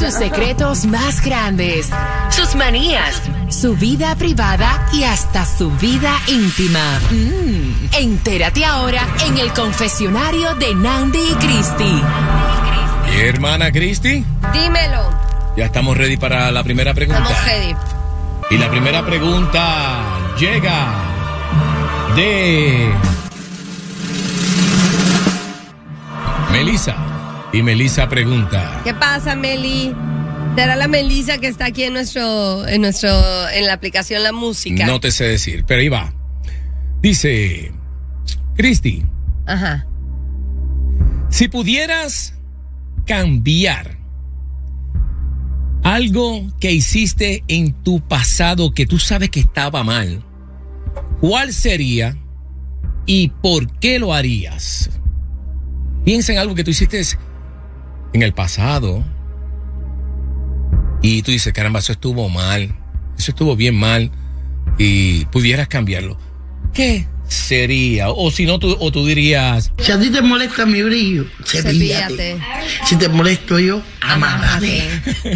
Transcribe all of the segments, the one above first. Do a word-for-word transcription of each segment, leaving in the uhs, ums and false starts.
sus secretos más grandes, sus manías, su vida privada y hasta su vida íntima. Mm. Entérate ahora en el confesionario de Nandy y Christy. ¿Y hermana Christy? Dímelo. Ya estamos ready para la primera pregunta. Estamos ready. Y la primera pregunta llega de Melissa. Y Melissa pregunta: ¿qué pasa, Meli? ¿Será la Melissa que está aquí en nuestro, en nuestro, en la aplicación La Música? No te sé decir, pero ahí va. Dice Christy. Ajá. Si pudieras cambiar algo que hiciste en tu pasado que tú sabes que estaba mal, ¿cuál sería y por qué lo harías? Piensa en algo que tú hiciste en el pasado y tú dices, caramba, eso estuvo mal, eso estuvo bien mal y pudieras cambiarlo. ¿Qué sería? O si no, tú, o tú dirías: si a ti te molesta mi brillo, cepíllate. Si te molesto yo, amárrate.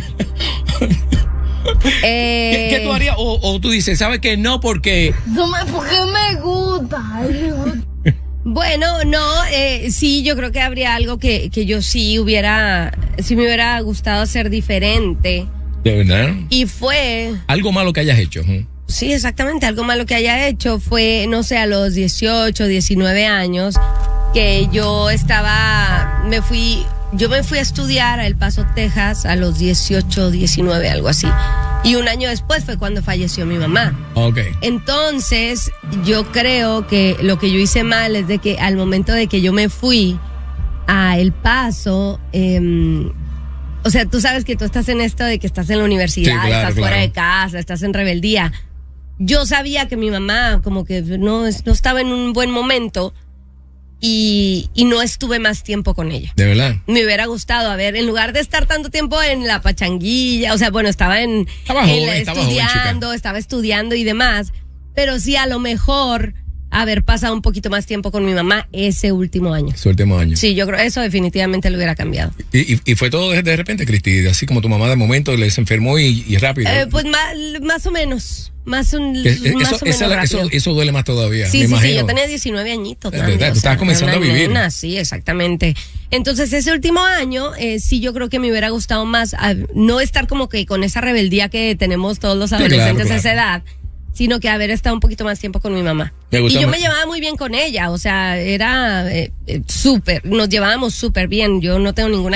eh... ¿Qué, ¿Qué tú harías? O, o tú dices, ¿sabes qué? No, porque... No me, porque me gusta. Me gusta. Bueno, no, eh, sí, yo creo que habría algo que, que yo sí hubiera, sí me hubiera gustado hacer diferente. ¿De verdad? Y fue... algo malo que hayas hecho. ¿eh? Sí, exactamente, algo malo que haya hecho fue, no sé, a los dieciocho, diecinueve años, que yo estaba, me fui, yo me fui a estudiar a El Paso, Texas, a los dieciocho, diecinueve, algo así. Y un año después fue cuando falleció mi mamá. Ok. Entonces, yo creo que lo que yo hice mal es de que al momento de que yo me fui a El Paso, eh, o sea, tú sabes que tú estás en esto de que estás en la universidad, sí, claro, estás claro. fuera de casa, estás en rebeldía. Yo sabía que mi mamá como que no, no estaba en un buen momento y, y no estuve más tiempo con ella. ¿De verdad? Me hubiera gustado, a ver, en lugar de estar tanto tiempo en la pachanguilla, o sea, bueno, estaba en, estaba en joven, la, estaba estudiando, joven, estaba estudiando y demás, pero sí a lo mejor haber pasado un poquito más tiempo con mi mamá ese último año. Ese último año. Sí, yo creo eso definitivamente lo hubiera cambiado. ¿Y, y, y fue todo de, de repente, Cristi? Así como tu mamá de momento les enfermó y, y rápido. Eh, pues más, más o menos. Más, un, es, más eso, o menos esa, rápido. Eso, eso duele más todavía. Sí, me sí, imagino. sí, yo tenía diecinueve añitos. Es verdad, tú estabas comenzando a vivir. Nena, sí, exactamente. Entonces, ese último año, eh, sí, yo creo que me hubiera gustado más a, no estar como que con esa rebeldía que tenemos todos los adolescentes sí, claro, a esa claro. edad, sino que haber estado un poquito más tiempo con mi mamá. Me Y yo más. me llevaba muy bien con ella, o sea, era eh, eh, súper, nos llevábamos súper bien, yo no tengo ninguna